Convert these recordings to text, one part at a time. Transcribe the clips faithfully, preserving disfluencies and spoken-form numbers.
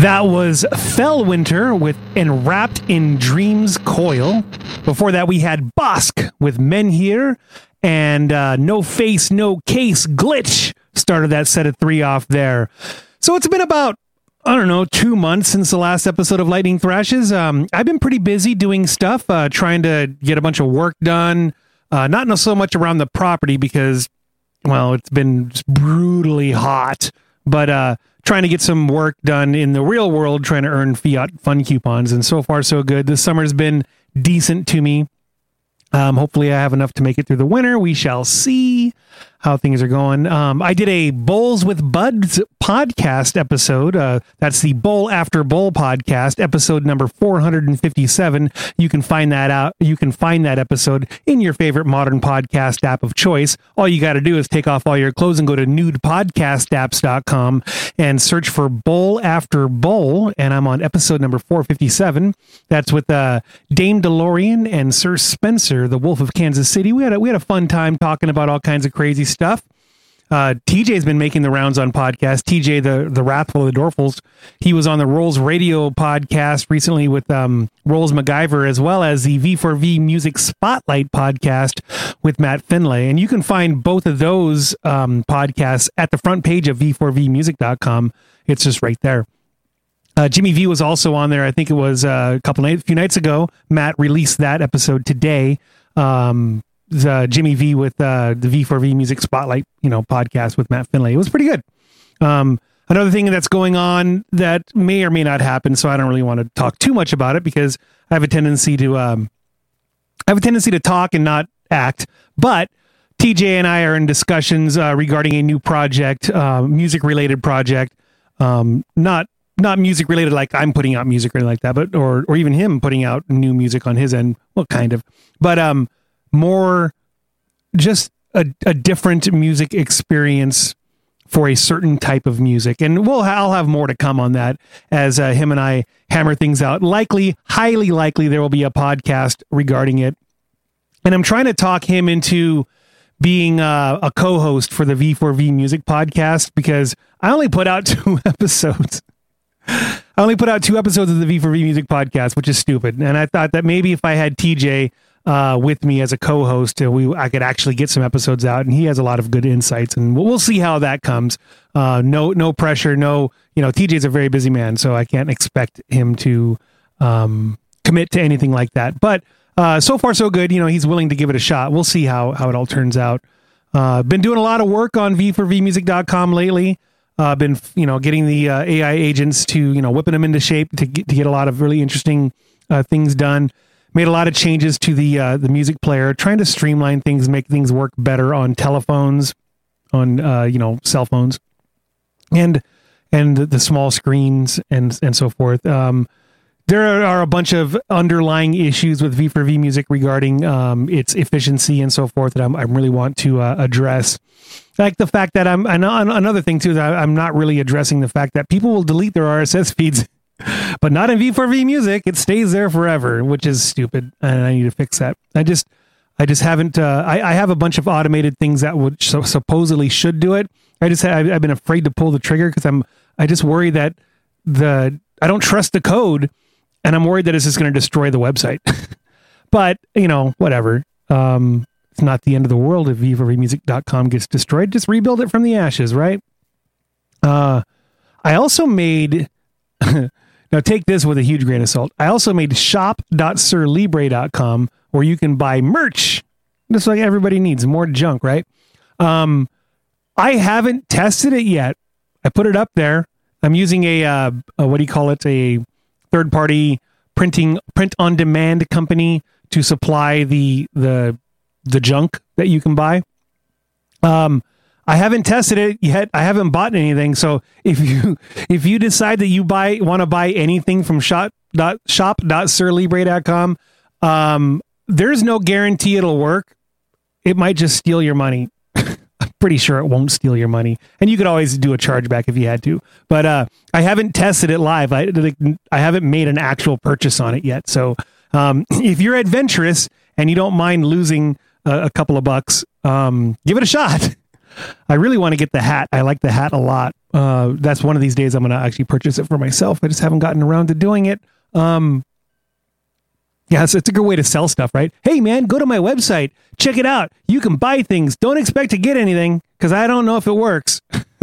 That was Fellwinter with Enwrapped in Dreams Coil. Before that, we had Bosk with Men Here, and uh, No Face, No Case Glitch started that set of three off there. So it's been about, I don't know, two months since the last episode of Lightning Thrashes. Um, I've been pretty busy doing stuff, uh, trying to get a bunch of work done. Uh, not so much around the property because, well, it's been just brutally hot, but uh, trying to get some work done in the real world, trying to earn Fiat Fun coupons. And so far, so good. This summer's been decent to me. Um, hopefully I have enough to make it through the winter. We shall see how things are going. Um, I did a Bowls with Buds podcast episode. Uh, that's the Bowl After Bowl podcast, episode number four hundred fifty-seven. You can find that out. You can find that episode in your favorite modern podcast app of choice. All you got to do is take off all your clothes and go to nude podcast apps dot com and search for Bowl After Bowl. And I'm on episode number four fifty-seven. That's with uh, Dame DeLorean and Sir Spencer, the Wolf of Kansas City. We had a, we had a fun time talking about all kinds of crazy stuff. Uh, T J's been making the rounds on podcasts. T J, the, the Wrathful of the Dorfles, he was on the Rolls Radio podcast recently with um, Rolls MacGyver, as well as the V four V Music Spotlight podcast with Matt Finlay. And you can find both of those um, podcasts at the front page of v four v music dot com. It's just right there. Uh, Jimmy V was also on there. I think it was uh, a couple nights, a few nights ago. Matt released that episode today. Um, the Jimmy V with uh, the V four V Music Spotlight, you know, podcast with Matt Finlay. It was pretty good. Um, another thing that's going on that may or may not happen, so I don't really want to talk too much about it because I have a tendency to um, I have a tendency to talk and not act. But T J and I are in discussions uh, regarding a new project, uh, music related project, um, not. Not music related, like I'm putting out music or anything like that, but or or even him putting out new music on his end. Well, kind of, but um, more just a, a different music experience for a certain type of music, and we'll I'll have more to come on that as uh, him and I hammer things out. Likely, highly likely, there will be a podcast regarding it, and I'm trying to talk him into being uh, a co-host for the V four V Music podcast because I only put out two episodes. I only put out two episodes of the V four V Music podcast, which is stupid. And I thought that maybe if I had T J uh, with me as a co-host, uh, we I could actually get some episodes out. And he has a lot of good insights, and we'll, we'll see how that comes. Uh, no, no pressure. No, you know, T J's a very busy man, so I can't expect him to um, commit to anything like that. But uh, so far, so good. You know, he's willing to give it a shot. We'll see how how it all turns out. Uh, been doing a lot of work on v four v music dot com lately. Uh, been, you know, getting the uh, A I agents to, you know, whipping them into shape to get, to get a lot of really interesting uh, things done. Made a lot of changes to the uh, the music player, trying to streamline things, make things work better on telephones, on uh, you know, cell phones, and and the small screens and and so forth. Um, there are a bunch of underlying issues with V four V Music regarding um, its efficiency and so forth that I'm, I really want to uh, address. Like the fact that I'm, and another thing too, that I'm not really addressing the fact that people will delete their R S S feeds, but not in V four V Music. It stays there forever, which is stupid, and I need to fix that. I just, I just haven't. Uh, I, I have a bunch of automated things that would so, supposedly should do it. I just, have, I've been afraid to pull the trigger because I'm, I just worry that the, I don't trust the code, and I'm worried that it's just going to destroy the website. But you know, whatever. Um, It's not the end of the world if v four v music dot com gets destroyed. Just rebuild it from the ashes, right? Uh, I also made... now take this with a huge grain of salt. I also made shop dot sir libre dot com where you can buy merch. Just like everybody needs. More junk, right? Um, I haven't tested it yet. I put it up there. I'm using a, uh, a what do you call it? A third-party printing print-on-demand company to supply the the... the junk that you can buy. Um, I haven't tested it yet. I haven't bought anything. So if you, if you decide that you buy, want to buy anything from shop dot sir libre dot com, um, there's no guarantee it'll work. It might just steal your money. I'm pretty sure it won't steal your money. And you could always do a chargeback if you had to, but, uh, I haven't tested it live. I, I haven't made an actual purchase on it yet. So, um, if you're adventurous and you don't mind losing a, a couple of bucks, um, give it a shot. I really want to get the hat. I like the hat a lot. uh, that's one of these days I'm going to actually purchase it for myself. I just haven't gotten around to doing it. Um, yeah, so it's a good way to sell stuff, right? Hey, man, go to my website. Check it out. You can buy things. Don't expect to get anything because I don't know if it works.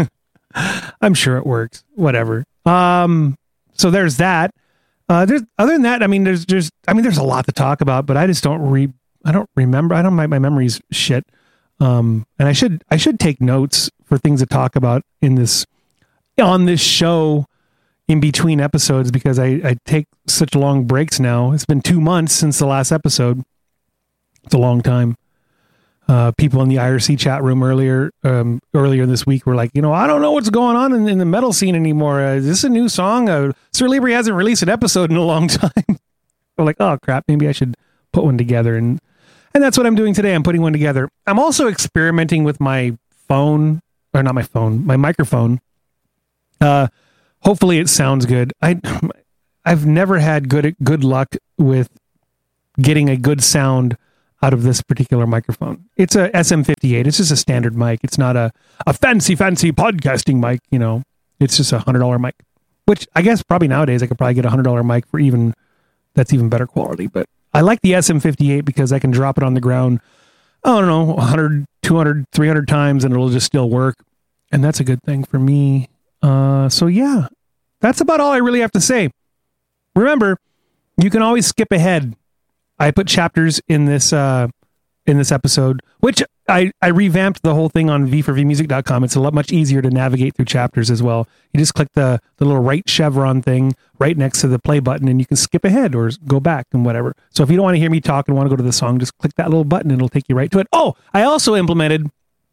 I'm sure it works. Whatever. Um, so there's that. Uh, there's other than that. I mean, there's just. I mean, there's a lot to talk about, but I just don't re. I don't remember. I don't. My my memory's shit. Um, and I should I should take notes for things to talk about in this on this show in between episodes because I, I take such long breaks now. It's been two months since the last episode. It's a long time. Uh, people in the I R C chat room earlier um, earlier this week were like, you know, I don't know what's going on in, in the metal scene anymore. Uh, is this a new song? Uh, Sir Libri hasn't released an episode in a long time. We're like, oh crap, maybe I should put one together. And and that's what I'm doing today. I'm putting one together. I'm also experimenting with my phone, or not my phone, my microphone. Uh, hopefully it sounds good. I I've never had good good luck with getting a good sound out of this particular microphone. It's a S M fifty-eight. It's just a standard mic. It's not a, a fancy, fancy podcasting mic, you know. It's just a one hundred dollars mic, which I guess probably nowadays I could probably get a one hundred dollars mic for even, that's even better quality. But I like the S M fifty-eight because I can drop it on the ground, I don't know, one hundred, two hundred, three hundred times and it'll just still work. And that's a good thing for me. Uh, so yeah, that's about all I really have to say. Remember, you can always skip ahead. I put chapters in this uh, in this episode, which I, I revamped the whole thing on v four v music dot com. It's a lot much easier to navigate through chapters as well. You just click the, the little right chevron thing right next to the play button and you can skip ahead or go back and whatever. So if you don't want to hear me talk and want to go to the song, just click that little button and it'll take you right to it. Oh, I also implemented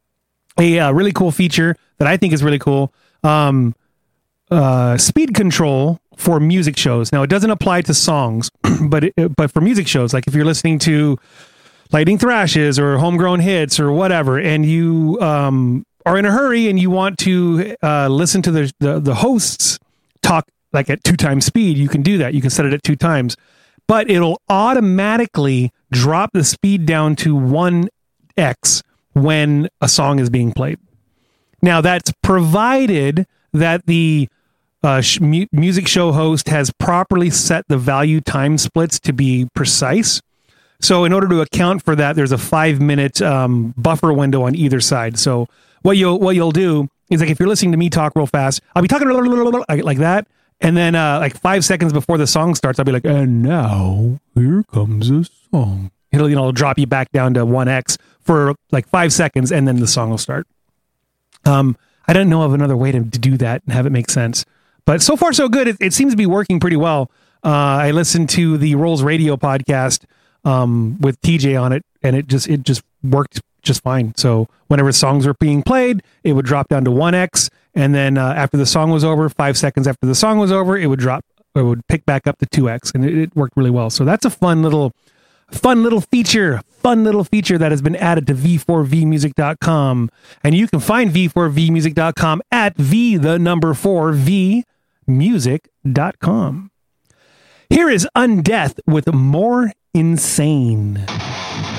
a uh, really cool feature that I think is really cool. Um, uh, speed control for music shows. Now it doesn't apply to songs, but it, but for music shows, like if you're listening to Lightning Thrashes or Homegrown Hits or whatever, and you um, are in a hurry and you want to uh, listen to the, the the hosts talk like at two times speed, you can do that. You can set it at two times, but it'll automatically drop the speed down to one X when a song is being played. Now that's provided that the Uh, sh- mu- music show host has properly set the value time splits to be precise. So in order to account for that, there's a five minute um, buffer window on either side. So what you'll what you'll do is like if you're listening to me talk real fast, I'll be talking like that, and then uh, like five seconds before the song starts, I'll be like, and now here comes a song. It'll you know drop you back down to one X for like five seconds, and then the song will start. Um, I don't know of another way to, to do that and have it make sense. But so far, so good. It, it seems to be working pretty well. Uh, I listened to the Rolls Radio podcast um, with T J on it, and it just it just worked just fine. So whenever songs were being played, it would drop down to one X, and then uh, after the song was over, five seconds after the song was over, it would drop, it would pick back up to two X, and it, it worked really well. So that's a fun little, fun little feature, fun little feature that has been added to v four v music dot com, and you can find v four v music dot com at v the number four v. music dot com. Here is Undeath with More Insane.